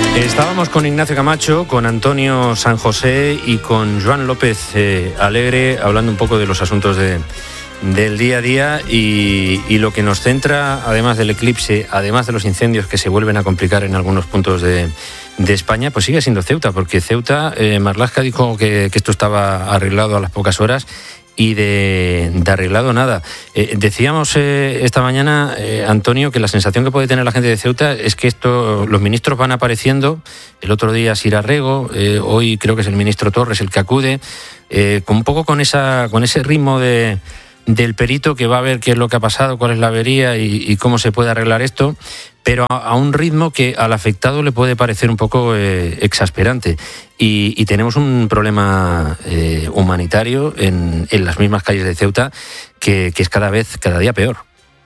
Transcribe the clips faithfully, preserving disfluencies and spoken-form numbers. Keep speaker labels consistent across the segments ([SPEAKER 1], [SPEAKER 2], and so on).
[SPEAKER 1] Estábamos con Ignacio Camacho, con Antonio San José y con Joan López eh, Alegre hablando un poco de los asuntos de, del día a día y, y lo que nos centra, además del eclipse, además de los incendios que se vuelven a complicar en algunos puntos de, de España, pues sigue siendo Ceuta, porque Ceuta, eh, Marlaska dijo que, que esto estaba arreglado a las pocas horas y de, de arreglado nada. Eh, decíamos eh, esta mañana, eh, Antonio, que la sensación que puede tener la gente de Ceuta es que esto, los ministros van apareciendo. El otro día Sira Rego, eh, hoy creo que es el ministro Torres el que acude, eh, con un poco con esa, con ese ritmo de del perito que va a ver qué es lo que ha pasado, cuál es la avería y, y cómo se puede arreglar esto, pero a, a un ritmo que al afectado le puede parecer un poco eh, exasperante. Y, y tenemos un problema eh, humanitario en, en las mismas calles de Ceuta que, que es cada vez, cada día peor.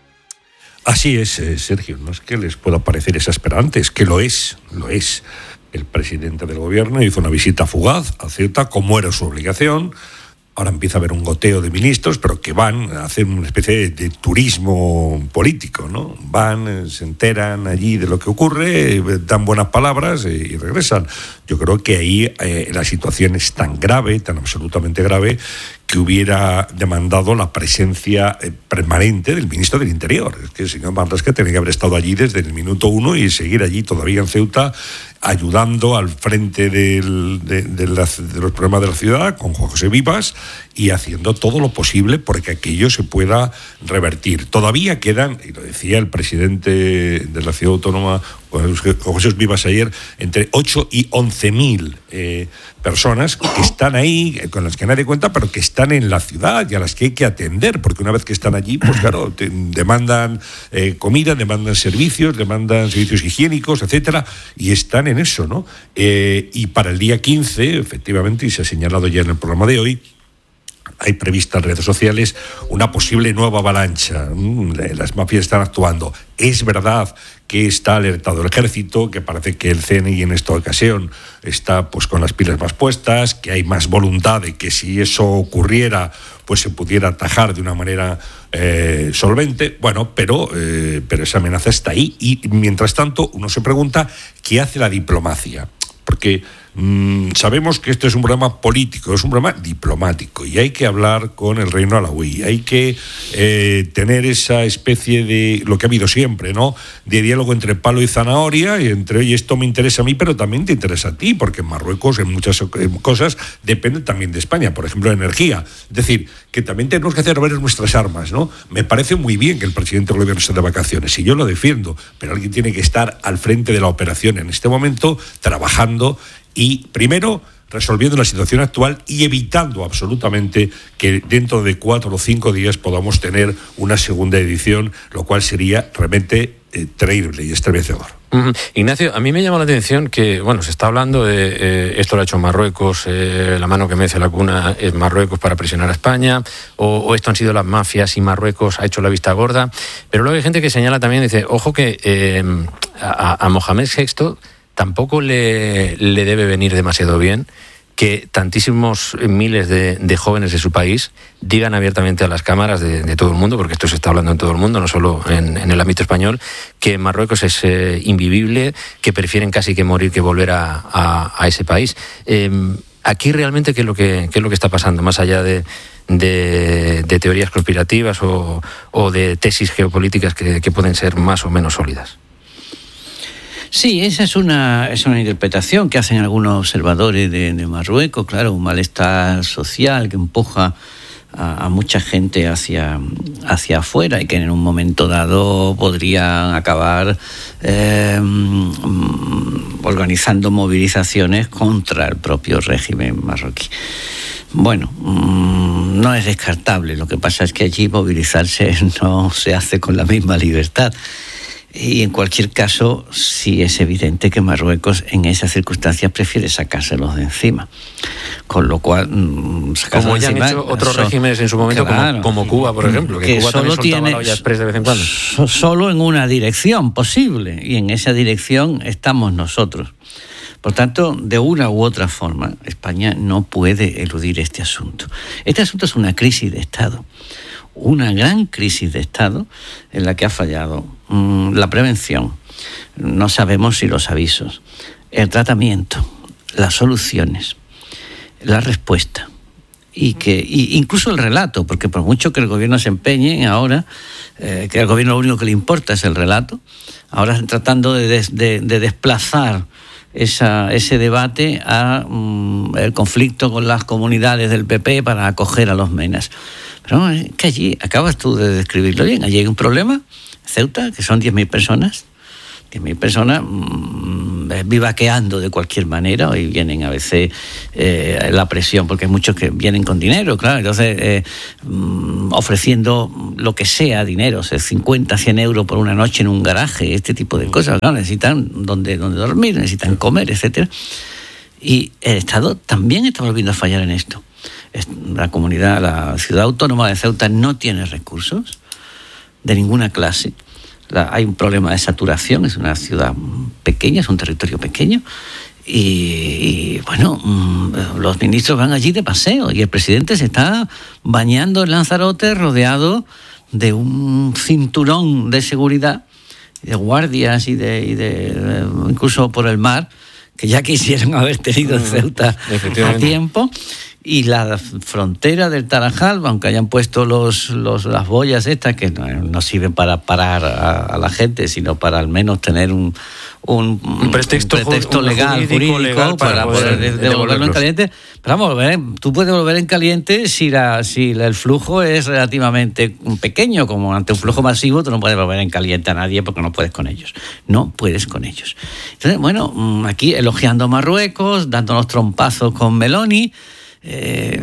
[SPEAKER 2] Así es, eh, Sergio, no es que les pueda parecer exasperante, es que lo es, lo es. El presidente del gobierno hizo una visita fugaz a Ceuta, como era su obligación. Ahora empieza a haber un goteo de ministros, pero que van a hacer una especie de, de turismo político, ¿no? Van, se enteran allí de lo que ocurre, dan buenas palabras y, y regresan. Yo creo que ahí eh, la situación es tan grave, tan absolutamente grave, que hubiera demandado la presencia eh, permanente del ministro del Interior. Es que el señor Marlaska tenía que haber estado allí desde el minuto uno y seguir allí todavía en Ceuta, ayudando al frente del, de, de, la, de los problemas de la ciudad con Juan José Vivas y haciendo todo lo posible porque aquello se pueda revertir. Todavía quedan, y lo decía el presidente de la ciudad autónoma, Juan José Vivas ayer, entre ocho y once mil eh, personas que están ahí, con las que nadie cuenta, pero que están en la ciudad y a las que hay que atender, porque una vez que están allí, pues claro, te, demandan eh, comida, demandan servicios, demandan servicios higiénicos, etcétera, y están en eso, ¿no? Eh, y para el día quince, efectivamente, y se ha señalado ya en el programa de hoy, hay prevista en redes sociales una posible nueva avalancha. Las mafias están actuando. Es verdad que está alertado el ejército, que parece que el C N I en esta ocasión está pues con las pilas más puestas, que hay más voluntad de que si eso ocurriera pues se pudiera atajar de una manera eh, solvente. Bueno, pero, eh, pero esa amenaza está ahí y mientras tanto uno se pregunta ¿qué hace la diplomacia? Porque mmm, sabemos que este es un problema político, es un problema diplomático y hay que hablar con el reino alauí, hay que eh, tener esa especie de, lo que ha habido siempre, ¿no?, de diálogo entre palo y zanahoria y entre, oye, esto me interesa a mí, pero también te interesa a ti, porque en Marruecos en muchas cosas depende también de España, por ejemplo, energía. Es decir, que también tenemos que hacer ver nuestras armas, ¿no? Me parece muy bien que el presidente del gobierno esté de vacaciones y yo lo defiendo, pero alguien tiene que estar al frente de la operación en este momento, trabajando y primero resolviendo la situación actual y evitando absolutamente que dentro de cuatro o cinco días podamos tener una segunda edición, lo cual sería realmente eh, terrible y estremecedor.
[SPEAKER 1] Uh-huh. Ignacio, a mí me llama la atención que, bueno, se está hablando de eh, esto lo ha hecho Marruecos, eh, la mano que mece la cuna es Marruecos para presionar a España, o, o esto han sido las mafias y Marruecos ha hecho la vista gorda, pero luego hay gente que señala también, dice, ojo que eh, a, a Mohamed sexto tampoco le, le debe venir demasiado bien que tantísimos miles de, de jóvenes de su país digan abiertamente a las cámaras de, de todo el mundo, porque esto se está hablando en todo el mundo, no solo en, en el ámbito español, que Marruecos es eh, invivible, que prefieren casi que morir que volver a, a, a ese país. Eh, aquí realmente, ¿qué es lo que, qué es lo que está pasando? Más allá de, de, de teorías conspirativas o, o de tesis geopolíticas que, que pueden ser más o menos sólidas.
[SPEAKER 3] Sí, esa es una, es una interpretación que hacen algunos observadores de, de Marruecos, claro, un malestar social que empuja a, a mucha gente hacia, hacia afuera y que en un momento dado podrían acabar eh, organizando movilizaciones contra el propio régimen marroquí. Bueno, mmm, no es descartable, lo que pasa es que allí movilizarse no se hace con la misma libertad. Y en cualquier caso, sí es evidente que Marruecos en esas circunstancias prefiere sacárselos de encima. Con lo cual, mmm,
[SPEAKER 1] como ya han hecho otros son, regímenes en su momento, claro, como, como Cuba, por ejemplo, que, que Cuba solo también soltaba la olla express de vez en cuando.
[SPEAKER 3] So, solo en una dirección posible, y en esa dirección estamos nosotros. Por tanto, de una u otra forma, España no puede eludir este asunto. Este asunto es una crisis de Estado. Una gran crisis de Estado en la que ha fallado mmm, la prevención. No sabemos si los avisos. el tratamiento, las soluciones, la respuesta y que y incluso el relato, porque por mucho que el gobierno se empeñe ahora, eh, que al gobierno lo único que le importa es el relato, ahora están tratando de, des, de, de desplazar esa, ese debate a um, el conflicto con las comunidades del P P para acoger a los menas. Pero es que allí, acabas tú de describirlo bien, allí hay un problema, Ceuta, que son diez mil personas, diez mil personas mmm, vivaqueando de cualquier manera, y vienen a veces eh, la presión, porque hay muchos que vienen con dinero, claro, entonces eh, mmm, ofreciendo lo que sea, dinero, o sea, cincuenta, cien euros por una noche en un garaje, este tipo de cosas, ¿no? Necesitan donde, donde dormir, necesitan comer, etcétera. Y el Estado también está volviendo a fallar en esto. La comunidad, la ciudad autónoma de Ceuta no tiene recursos de ninguna clase. La, hay un problema de saturación, es una ciudad pequeña, es un territorio pequeño, y, y bueno, mmm, los ministros van allí de paseo y el presidente se está bañando en Lanzarote rodeado de un cinturón de seguridad, de guardias y de, y de, de incluso por el mar, que ya quisieran haber tenido en Ceuta a tiempo. Y la frontera del Tarajal, aunque hayan puesto los, los las boyas estas, que no, no sirven para parar a, a la gente, sino para al menos tener un, un,
[SPEAKER 1] un pretexto,
[SPEAKER 3] un pretexto
[SPEAKER 1] un
[SPEAKER 3] legal,
[SPEAKER 1] jurídico,
[SPEAKER 3] jurídico,
[SPEAKER 1] legal para,
[SPEAKER 3] para
[SPEAKER 1] poder
[SPEAKER 3] poder devolverlo en caliente. Pero vamos, ¿eh? Tú puedes devolver en caliente si, la, si el flujo es relativamente pequeño, como ante un flujo masivo, tú no puedes devolver en caliente a nadie porque no puedes con ellos. No puedes con ellos. Entonces, bueno, aquí elogiando a Marruecos, dándonos trompazos con Meloni. Eh,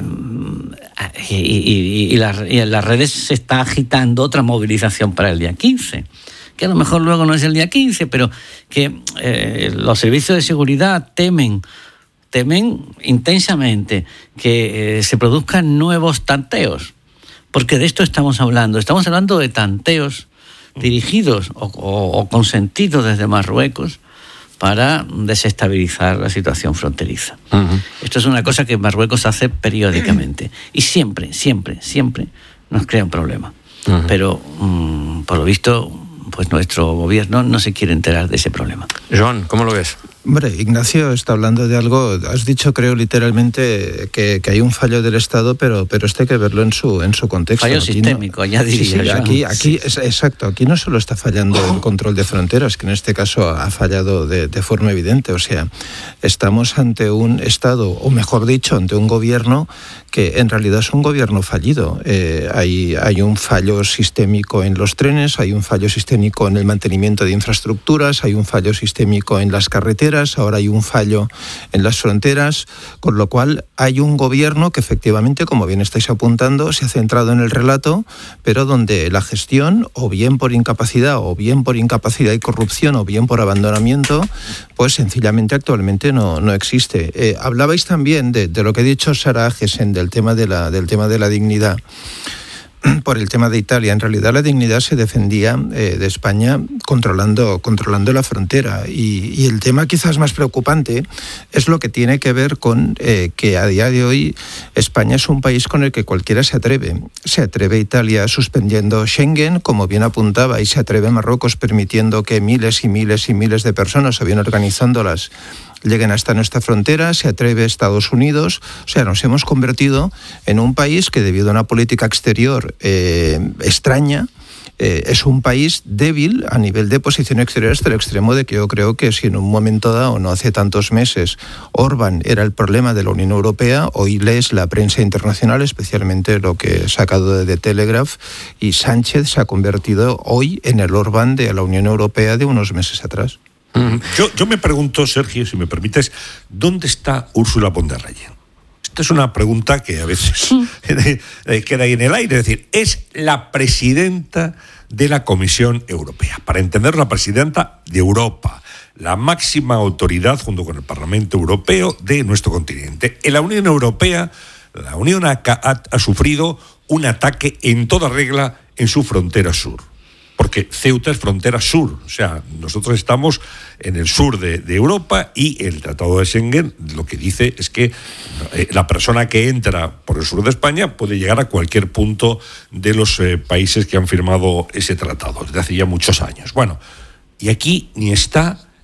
[SPEAKER 3] y, y, y, la, y en las redes se está agitando otra movilización para el día quince, que a lo mejor luego no es el día quince, pero que eh, los servicios de seguridad temen temen intensamente que eh, se produzcan nuevos tanteos, porque de esto estamos hablando. Estamos hablando de tanteos dirigidos o, o, o consentidos desde Marruecos para desestabilizar la situación fronteriza. Uh-huh. Esto es una cosa que Marruecos hace periódicamente y siempre, siempre, siempre nos crea un problema. Uh-huh. Pero, um, por lo visto, pues nuestro gobierno no se quiere enterar de ese problema.
[SPEAKER 1] Joan, ¿cómo lo ves?
[SPEAKER 4] Hombre, Ignacio está hablando de algo, has dicho, creo, literalmente que, que hay un fallo del Estado, pero, pero esto hay que verlo en su, en su contexto.
[SPEAKER 3] Fallo
[SPEAKER 4] aquí
[SPEAKER 3] sistémico,
[SPEAKER 4] no,
[SPEAKER 3] ya diría
[SPEAKER 4] sí, sí,
[SPEAKER 3] yo.
[SPEAKER 4] Aquí, aquí sí. es, exacto, aquí no solo está fallando el control de fronteras, que en este caso ha fallado de, de forma evidente, o sea, estamos ante un Estado, o mejor dicho, ante un gobierno que en realidad es un gobierno fallido. Eh, hay, hay un fallo sistémico en los trenes, hay un fallo sistémico en el mantenimiento de infraestructuras, hay un fallo sistémico en las carreteras, ahora hay un fallo en las fronteras, con lo cual hay un gobierno que efectivamente, como bien estáis apuntando, se ha centrado en el relato, pero donde la gestión, o bien por incapacidad, o bien por incapacidad y corrupción, o bien por abandonamiento, pues sencillamente actualmente no, no existe. Eh, hablabais también de, de lo que ha dicho Sara Agesen, del tema de la, del tema de la dignidad. Por el tema de Italia, en realidad la dignidad se defendía eh, de España controlando, controlando la frontera, y, y el tema quizás más preocupante es lo que tiene que ver con eh, que a día de hoy España es un país con el que cualquiera se atreve. Se atreve Italia suspendiendo Schengen, como bien apuntaba, y se atreve Marruecos permitiendo que miles y miles y miles de personas, o bien organizándolas, lleguen hasta nuestra frontera. Se atreve Estados Unidos. O sea, nos hemos convertido en un país que, debido a una política exterior eh, extraña, eh, es un país débil a nivel de posición exterior, hasta el extremo de que yo creo que si en un momento dado, no hace tantos meses, Orbán era el problema de la Unión Europea, hoy lees la prensa internacional, especialmente lo que he sacado de The Telegraph, y Sánchez se ha convertido hoy en el Orbán de la Unión Europea de unos meses atrás.
[SPEAKER 2] Yo, yo me pregunto, Sergio, si me permites, ¿dónde está Ursula von der Leyen? Esta es una pregunta que a veces queda ahí en el aire. Es decir, es la presidenta de la Comisión Europea. Para entender, la presidenta de Europa, la máxima autoridad, junto con el Parlamento Europeo, de nuestro continente. En la Unión Europea, la Unión ha, ha, ha sufrido un ataque en toda regla en su frontera sur. Porque Ceuta es frontera sur, o sea, nosotros estamos en el sur de, de Europa, y el Tratado de Schengen lo que dice es que eh, la persona que entra por el sur de España puede llegar a cualquier punto de los eh, países que han firmado ese tratado desde hace ya muchos años. Bueno, y aquí ni está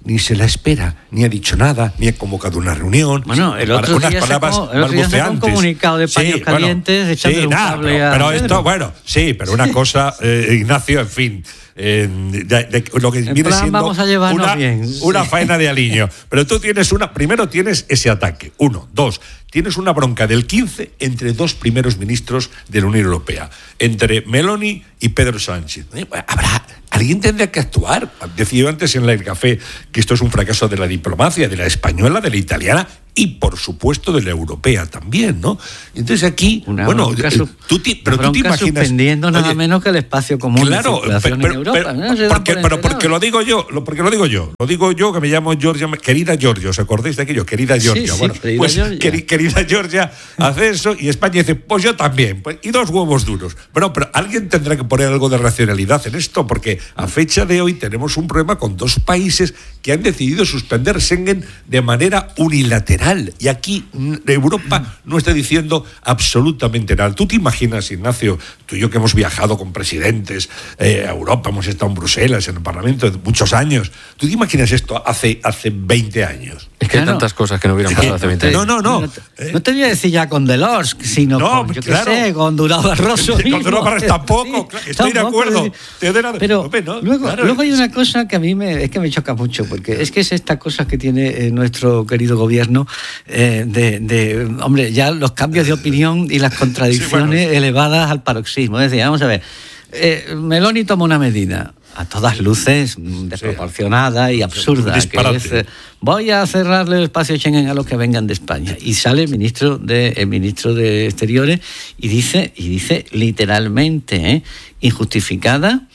[SPEAKER 2] ni se la espera, ni ha dicho nada, ni ha convocado una reunión.
[SPEAKER 3] Bueno, el otro
[SPEAKER 2] unas
[SPEAKER 3] día
[SPEAKER 2] palabras
[SPEAKER 3] sacó, el otro día sacó un comunicado de paños
[SPEAKER 2] sí,
[SPEAKER 3] calientes
[SPEAKER 2] bueno,
[SPEAKER 3] echándole
[SPEAKER 2] sí,
[SPEAKER 3] un
[SPEAKER 2] nada,
[SPEAKER 3] cable
[SPEAKER 2] pero,
[SPEAKER 3] a
[SPEAKER 2] pero
[SPEAKER 3] Pedro.
[SPEAKER 2] esto, bueno, sí, pero una cosa, eh, Ignacio, en fin, eh, de, de, lo que
[SPEAKER 3] en
[SPEAKER 2] viene
[SPEAKER 3] plan,
[SPEAKER 2] siendo
[SPEAKER 3] vamos a llevarnos
[SPEAKER 2] una,
[SPEAKER 3] bien.
[SPEAKER 2] una
[SPEAKER 3] Sí.
[SPEAKER 2] faena de aliño. Pero tú tienes una, primero tienes ese ataque, uno, dos, tienes una bronca del quince entre dos primeros ministros de la Unión Europea, entre Meloni y Pedro Sánchez. Eh, Habrá, alguien tendrá que actuar. Decía yo antes en el café que esto es un fracaso de la diplomacia, de la española, de la italiana y, por supuesto, de la europea también, ¿no? Entonces aquí,
[SPEAKER 3] una
[SPEAKER 2] bueno,
[SPEAKER 3] bronca,
[SPEAKER 2] eh, tú te, pero tú te imaginas...
[SPEAKER 3] suspendiendo nada
[SPEAKER 2] oye,
[SPEAKER 3] menos que el espacio común
[SPEAKER 2] claro,
[SPEAKER 3] de circulación
[SPEAKER 2] pero,
[SPEAKER 3] en Europa.
[SPEAKER 2] pero,
[SPEAKER 3] ¿no? Se
[SPEAKER 2] porque,
[SPEAKER 3] dan por
[SPEAKER 2] pero porque
[SPEAKER 3] enterados.
[SPEAKER 2] lo digo yo, lo, porque lo digo yo, lo digo yo que me llamo Georgia, querida Georgia, ¿os acordáis de aquello? Querida Georgia.
[SPEAKER 3] sí,
[SPEAKER 2] bueno,
[SPEAKER 3] querida
[SPEAKER 2] pues
[SPEAKER 3] Georgia.
[SPEAKER 2] queri- querida Georgia hace eso y España dice, pues yo también, pues, y dos huevos duros. Bueno, pero alguien tendrá que poner algo de racionalidad en esto, porque a fecha de hoy tenemos un problema con dos países que han decidido suspender Schengen de manera unilateral. Y aquí Europa no está diciendo absolutamente nada. ¿Tú te imaginas, Ignacio, tú y yo que hemos viajado con presidentes eh, a Europa, hemos estado en Bruselas, en el Parlamento, de muchos años, ¿tú te imaginas esto hace, hace veinte años?
[SPEAKER 1] Es que hay
[SPEAKER 3] Claro.
[SPEAKER 1] tantas cosas que no hubieran pasado hace veinte años.
[SPEAKER 2] No, no, no.
[SPEAKER 3] No te, no te voy a decir ya con Delors, sino
[SPEAKER 2] No,
[SPEAKER 3] con, yo
[SPEAKER 2] claro.
[SPEAKER 3] qué sé, con Durão Barroso.
[SPEAKER 2] Con
[SPEAKER 3] mismo.
[SPEAKER 2] Durão Barroso tampoco, claro, estoy de
[SPEAKER 3] Tampoco,
[SPEAKER 2] acuerdo.
[SPEAKER 3] es decir,
[SPEAKER 2] Te doy la-
[SPEAKER 3] Pero
[SPEAKER 2] Hombre, no,
[SPEAKER 3] luego,
[SPEAKER 2] claro.
[SPEAKER 3] luego hay una cosa que a mí me, es que me choca mucho, porque es que es esta cosa que tiene eh, nuestro querido gobierno eh, de, de, hombre, ya los cambios de opinión y las contradicciones
[SPEAKER 2] Sí, bueno.
[SPEAKER 3] elevadas al paroxismo. Es decir, vamos a ver, eh, Meloni toma una medida a todas luces mm, desproporcionada y absurda, que
[SPEAKER 2] disparate.
[SPEAKER 3] es, eh, voy a cerrarle el espacio Schengen a los que vengan de España. Y sale el ministro de, el ministro de Exteriores y dice, y dice literalmente, ¿eh? injustificada,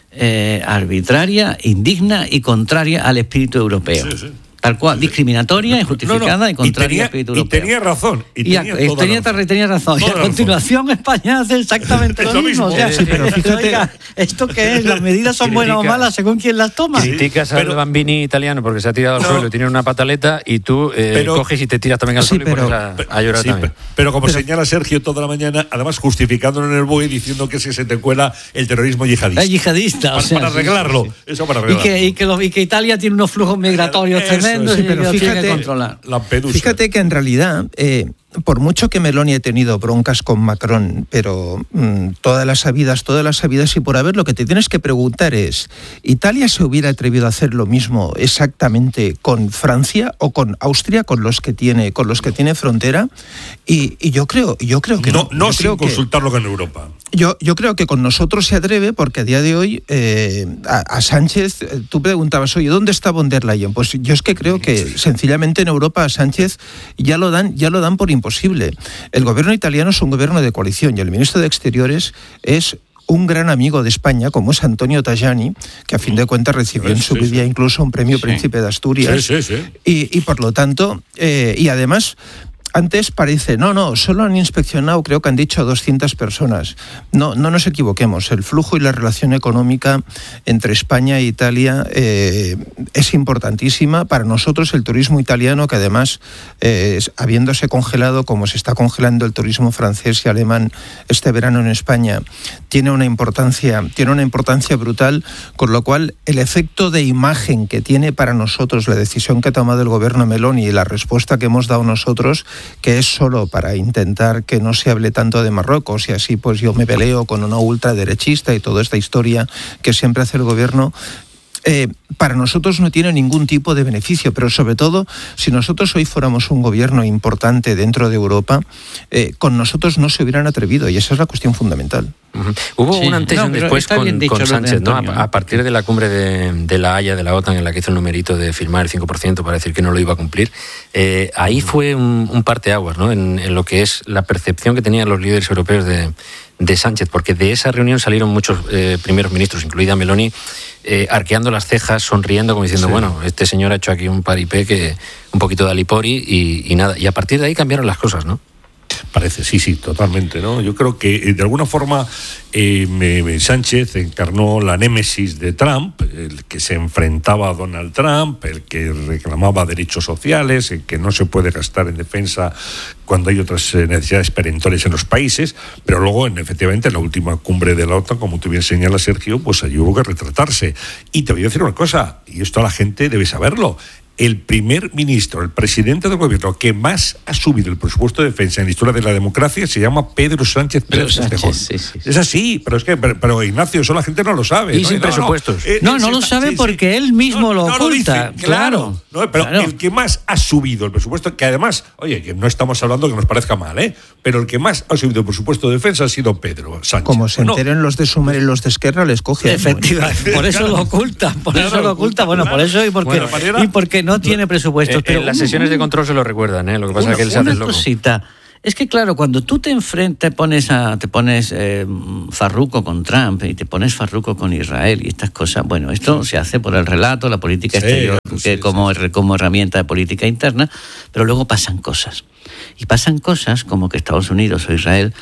[SPEAKER 3] eh, arbitraria, indigna y contraria al espíritu europeo.
[SPEAKER 2] Sí, sí.
[SPEAKER 3] Tal cual, discriminatoria, injustificada
[SPEAKER 2] No, no,
[SPEAKER 3] y contraria
[SPEAKER 2] tenía,
[SPEAKER 3] al espíritu
[SPEAKER 2] y
[SPEAKER 3] europeo.
[SPEAKER 2] tenía razón. Y
[SPEAKER 3] Y a-
[SPEAKER 2] tenía,
[SPEAKER 3] eh,
[SPEAKER 2] toda
[SPEAKER 3] tenía,
[SPEAKER 2] la razón.
[SPEAKER 3] tenía razón. Y
[SPEAKER 2] Toda
[SPEAKER 3] a
[SPEAKER 2] la razón.
[SPEAKER 3] continuación España hace exactamente
[SPEAKER 2] Es
[SPEAKER 3] lo
[SPEAKER 2] lo
[SPEAKER 3] mismo.
[SPEAKER 2] mismo.
[SPEAKER 3] O sea,
[SPEAKER 2] Sí,
[SPEAKER 4] pero fíjate-
[SPEAKER 3] oiga, ¿esto qué es? ¿Las medidas son buenas o
[SPEAKER 1] Critica-
[SPEAKER 3] malas según quien las toma?
[SPEAKER 1] Criticas al
[SPEAKER 2] Pero-
[SPEAKER 1] Bambini italiano porque se ha tirado al
[SPEAKER 2] No.
[SPEAKER 1] suelo y tiene una pataleta y tú eh,
[SPEAKER 2] Pero-
[SPEAKER 1] coges y te tiras también al
[SPEAKER 4] Sí,
[SPEAKER 1] suelo y
[SPEAKER 4] pero-
[SPEAKER 1] pones a, a llorar
[SPEAKER 2] Sí,
[SPEAKER 1] también.
[SPEAKER 2] pe- pero como
[SPEAKER 4] Pero-
[SPEAKER 2] señala Sergio toda la mañana, además justificándolo en el B O E diciendo que si se te cuela el terrorismo yihadista.
[SPEAKER 3] Es yihadista. o
[SPEAKER 2] Para,
[SPEAKER 3] sea,
[SPEAKER 2] para
[SPEAKER 3] sí,
[SPEAKER 2] arreglarlo.
[SPEAKER 3] sí, sí.
[SPEAKER 2] Eso para
[SPEAKER 3] Y
[SPEAKER 2] arreglarlo.
[SPEAKER 3] que, y, que lo- y que Italia tiene unos flujos migratorios
[SPEAKER 2] Eso,
[SPEAKER 3] tremendos
[SPEAKER 2] sí,
[SPEAKER 3] y
[SPEAKER 4] pero
[SPEAKER 3] que lo tiene que
[SPEAKER 4] fíjate-
[SPEAKER 3] controlar.
[SPEAKER 2] Lampedusa.
[SPEAKER 4] Fíjate que en realidad, eh, por mucho que Meloni ha tenido broncas con Macron, pero mm, todas las habidas, todas las habidas y por haber, lo que te tienes que preguntar es, ¿Italia se hubiera atrevido a hacer lo mismo exactamente con Francia o con Austria, con los que tiene, con los que tiene frontera? Y, y yo creo, yo creo que
[SPEAKER 2] no,
[SPEAKER 4] no.
[SPEAKER 2] no
[SPEAKER 4] Yo
[SPEAKER 2] sin
[SPEAKER 4] creo que-
[SPEAKER 2] consultarlo con Europa.
[SPEAKER 4] Yo, yo creo que con nosotros se atreve porque a día de hoy eh, a, a Sánchez, eh, tú preguntabas, oye, ¿dónde está von der Leyen? Pues yo es que creo que sencillamente en Europa a Sánchez ya lo dan, ya lo dan por imposible. El gobierno italiano es un gobierno de coalición y el ministro de Exteriores es un gran amigo de España, como es Antonio Tajani, que a fin de cuentas recibió en
[SPEAKER 2] Sí,
[SPEAKER 4] su
[SPEAKER 2] sí.
[SPEAKER 4] vida incluso un premio
[SPEAKER 3] Sí.
[SPEAKER 4] Príncipe de Asturias.
[SPEAKER 2] Sí, sí, sí.
[SPEAKER 4] Y, y por lo tanto, eh, y además, antes parece, no, no, solo han inspeccionado, creo que han dicho doscientas personas. No, no nos equivoquemos, el flujo y la relación económica entre España e Italia eh, es importantísima. Para nosotros el turismo italiano, que además, eh, es- habiéndose congelado como se está congelando el turismo francés y alemán este verano en España, tiene una importancia, tiene una importancia brutal, con lo cual el efecto de imagen que tiene para nosotros la decisión que ha tomado el gobierno Meloni y la respuesta que hemos dado nosotros, que es solo para intentar que no se hable tanto de Marruecos y así pues yo me peleo con una ultraderechista y toda esta historia que siempre hace el gobierno, eh, para nosotros no tiene ningún tipo de beneficio, pero sobre todo, si nosotros hoy fuéramos un gobierno importante dentro de Europa, eh, con nosotros no se hubieran atrevido, y esa es la cuestión fundamental.
[SPEAKER 1] Ujú. Hubo
[SPEAKER 3] Sí,
[SPEAKER 1] un antes y
[SPEAKER 3] no,
[SPEAKER 1] un
[SPEAKER 3] pero
[SPEAKER 1] después
[SPEAKER 3] está
[SPEAKER 1] con,
[SPEAKER 3] bien dicho
[SPEAKER 1] con
[SPEAKER 3] lo de
[SPEAKER 1] Sánchez, ¿no?
[SPEAKER 3] Antonio,
[SPEAKER 1] A, a partir de la cumbre de, de la Haya, de la OTAN, en la que hizo el numerito de firmar el cinco por ciento para decir que no lo iba a cumplir, eh, ahí fue un, un parteaguas, ¿no? En, en lo que es la percepción que tenían los líderes europeos de, de Sánchez, porque de esa reunión salieron muchos eh, primeros ministros, incluida Meloni, eh, arqueando las cejas, sonriendo, como diciendo,
[SPEAKER 2] Sí.
[SPEAKER 1] bueno, este señor ha hecho aquí un paripé, que un poquito de alipori y, y nada. Y a partir de ahí cambiaron las cosas, ¿no?
[SPEAKER 2] Parece, sí, sí, totalmente, ¿no? Yo creo que de alguna forma eh, me, Sánchez encarnó la némesis de Trump, el que se enfrentaba a Donald Trump, el que reclamaba derechos sociales, el que no se puede gastar en defensa cuando hay otras necesidades perentorias en los países, pero luego, en, efectivamente, en la última cumbre de la OTAN, como tú bien señalas, Sergio, pues allí hubo que retratarse. Y te voy a decir una cosa, y esto la gente debe saberlo: el primer ministro, el presidente del gobierno que más ha subido el presupuesto de defensa en la historia de la democracia se llama Pedro Sánchez Pérez Castejón. Sí, sí, sí. Es así, pero es que, pero, pero Ignacio, eso la gente no lo sabe.
[SPEAKER 1] Y
[SPEAKER 2] ¿no?
[SPEAKER 1] sin
[SPEAKER 2] no,
[SPEAKER 1] presupuestos.
[SPEAKER 3] No, eh, no, no lo sabe sí, porque sí. él mismo no, lo no oculta.
[SPEAKER 2] Lo dice, claro. No, pero claro. El que más ha subido el presupuesto, que además, oye, que no estamos hablando que nos parezca mal, ¿eh? Pero el que más ha subido el presupuesto de defensa ha sido Pedro Sánchez.
[SPEAKER 4] Como se
[SPEAKER 2] no.
[SPEAKER 4] enteren los de Sumar y los de Esquerra, les coge.
[SPEAKER 3] Efectivamente, por eso claro. lo oculta, por claro, eso lo oculta. Bueno, claro. por eso y porque, bueno, manera, y porque no tiene presupuesto.
[SPEAKER 1] Eh, pero en las sesiones de control se lo recuerdan, ¿eh? Lo que pasa
[SPEAKER 3] una,
[SPEAKER 1] es que él se hace
[SPEAKER 3] una
[SPEAKER 1] loco.
[SPEAKER 3] Cosita. Es que claro, cuando tú te enfrentas, te pones a, te pones eh, farruco con Trump y te pones farruco con Israel y estas cosas, bueno, esto se hace por el relato, la política sí, exterior, sí, que como, sí. como herramienta de política interna, pero luego pasan cosas. Y pasan cosas como que Estados Unidos o Israel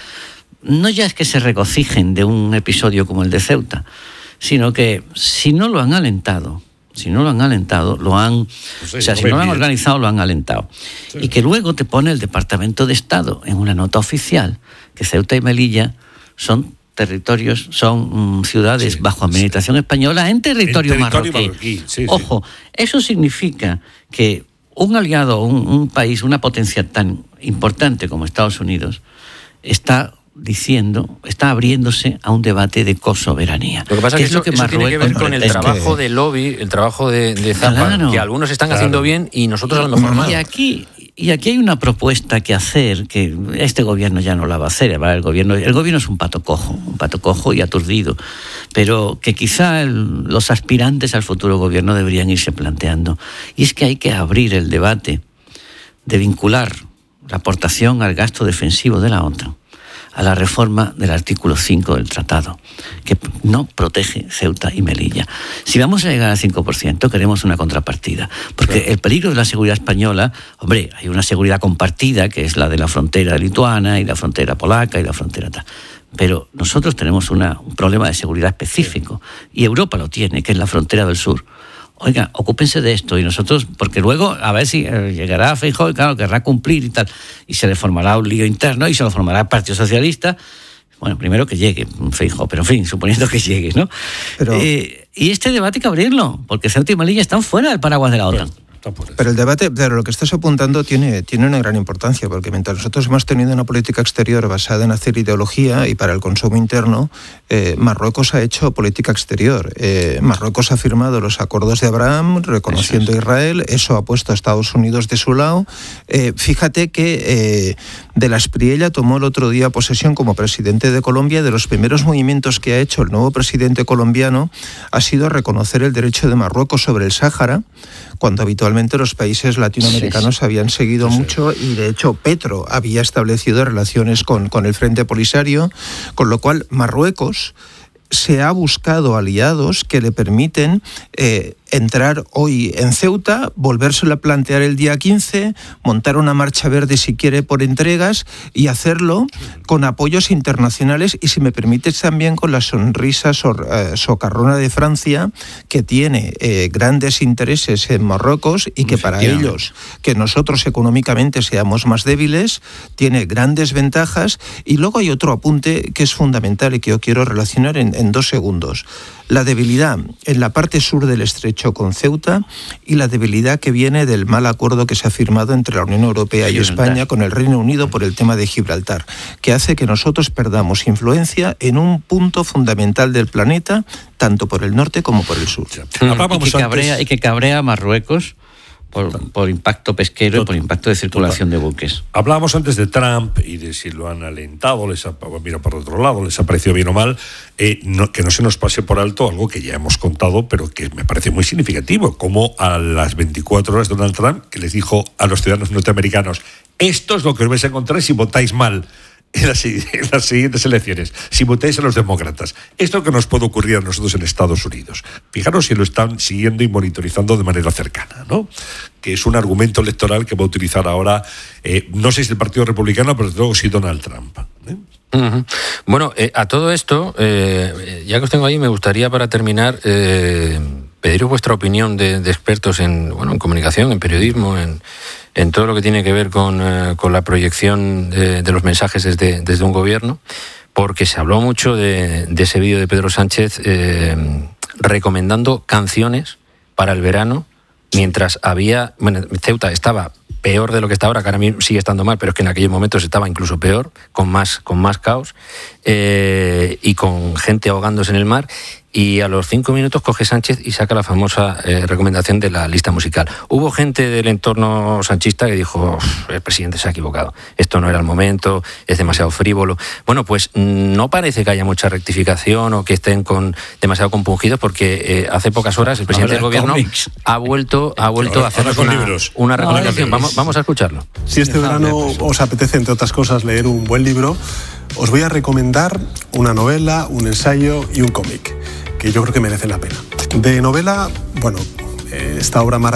[SPEAKER 3] no ya es que se regocijen de un episodio como el de Ceuta, sino que si no lo han alentado, si no lo han alentado, lo han, pues sí, o sea, si no lo han organizado, lo han alentado. Sí. Y que luego te pone el Departamento de Estado en una nota oficial que Ceuta y Melilla son territorios, son um, ciudades sí, bajo administración sí. española en territorio, en territorio marroquí. marroquí. Sí, Ojo, sí. eso significa que un aliado, un, un país, una potencia tan importante como Estados Unidos está diciendo, está abriéndose a un debate de cosoberanía.
[SPEAKER 1] Lo que pasa es que, es eso, lo que eso tiene que ver con el trabajo que... de lobby, el trabajo de, de Zappa, claro, que algunos están claro. haciendo bien y nosotros a lo mejor mal.
[SPEAKER 3] Y aquí, y aquí hay una propuesta que hacer, que este gobierno ya no la va a hacer. El gobierno, el gobierno es un pato cojo, un pato cojo y aturdido, pero que quizá el, los aspirantes al futuro gobierno deberían irse planteando. Y es que hay que abrir el debate de vincular la aportación al gasto defensivo de la OTAN a la reforma del artículo cinco del tratado, que no protege Ceuta y Melilla. Si vamos a llegar al cinco por ciento, queremos una contrapartida, porque el peligro de la seguridad española, hombre, hay una seguridad compartida, que es la de la frontera lituana y la frontera polaca y la frontera tal. Pero nosotros tenemos una, un problema de seguridad específico, y Europa lo tiene, que es la frontera del sur. Oiga, ocúpense de esto y nosotros, porque luego a ver si eh, llegará Feijóo y claro, querrá cumplir y tal, y se le formará un lío interno y se lo formará el Partido Socialista. Bueno, primero que llegue Feijóo, pero en fin, suponiendo que llegue, ¿no? Pero... Eh, y este debate hay que abrirlo, porque Ceuta y Melilla están fuera del paraguas de la OTAN.
[SPEAKER 4] Pero el debate, pero lo que estás apuntando tiene, tiene una gran importancia, porque mientras nosotros hemos tenido una política exterior basada en hacer ideología y para el consumo interno, eh, Marruecos ha hecho política exterior. Eh, Marruecos ha firmado los acuerdos de Abraham reconociendo a Israel, eso ha puesto a Estados Unidos de su lado. Eh, fíjate que eh, de la Espriella tomó el otro día posesión como presidente de Colombia. De los primeros movimientos que ha hecho el nuevo presidente colombiano ha sido reconocer el derecho de Marruecos sobre el Sáhara, cuando habitualmente los países latinoamericanos sí, sí. habían seguido sí, mucho y de hecho Petro había establecido relaciones con, con el Frente Polisario, con lo cual Marruecos se ha buscado aliados que le permiten eh, entrar hoy en Ceuta, volvérselo a plantear el día quince, montar una marcha verde si quiere por entregas y hacerlo con apoyos internacionales y, si me permites, también con la sonrisa sor, eh, socarrona de Francia, que tiene eh, grandes intereses en Marruecos y que para ellos, que nosotros económicamente seamos más débiles, tiene grandes ventajas. Y luego hay otro apunte que es fundamental y que yo quiero relacionar en, en dos segundos. La debilidad en la parte sur del estrecho con Ceuta y la debilidad que viene del mal acuerdo que se ha firmado entre la Unión Europea y España con el Reino Unido por el tema de Gibraltar, que hace que nosotros perdamos influencia en un punto fundamental del planeta, tanto por el norte como por el sur.
[SPEAKER 3] Mm. Y, que cabrea, y que cabrea a Marruecos por, por impacto pesquero Total. y por impacto de circulación Total. de buques.
[SPEAKER 2] Hablábamos antes de Trump y de si lo han alentado, les ha, mira por otro lado, les ha parecido bien o mal, eh, no, que no se nos pase por alto algo que ya hemos contado, pero que me parece muy significativo, como a las veinticuatro horas Donald Trump, que les dijo a los ciudadanos norteamericanos: esto es lo que os vais a encontrar si votáis mal. en las, en las siguientes elecciones, si votáis a los demócratas. Esto que nos puede ocurrir a nosotros en Estados Unidos. Fijaros si lo están siguiendo y monitorizando de manera cercana, ¿no? Que es un argumento electoral que va a utilizar ahora, eh, no sé si el Partido Republicano, pero desde luego sí Donald Trump, ¿eh?
[SPEAKER 1] Uh-huh. Bueno, eh, a todo esto, eh, ya que os tengo ahí, me gustaría para terminar eh, pediros vuestra opinión de, de expertos en, bueno, en comunicación, en periodismo, en, en todo lo que tiene que ver con, eh, con la proyección de, de los mensajes desde, desde un gobierno, porque se habló mucho de, de ese vídeo de Pedro Sánchez eh, recomendando canciones para el verano, mientras había, bueno, Ceuta estaba peor de lo que está ahora, que ahora mismo sigue estando mal, pero es que en aquellos momentos estaba incluso peor, con más, con más caos, eh, y con gente ahogándose en el mar, y a los cinco minutos coge Sánchez y saca la famosa eh, recomendación de la lista musical. Hubo gente del entorno sanchista que dijo, el presidente se ha equivocado, esto no era el momento, es demasiado frívolo. Bueno, pues no parece que haya mucha rectificación o que estén con demasiado compungidos, porque eh, hace pocas horas el presidente del gobierno
[SPEAKER 3] cómics.
[SPEAKER 1] ha vuelto, ha vuelto a hacernos una, una recomendación. Vamos, vamos a escucharlo.
[SPEAKER 5] Si este verano os apetece, entre otras cosas, leer un buen libro, os voy a recomendar una novela, un ensayo y un cómic, que yo creo que merecen la pena. De novela, bueno, esta obra maravillosa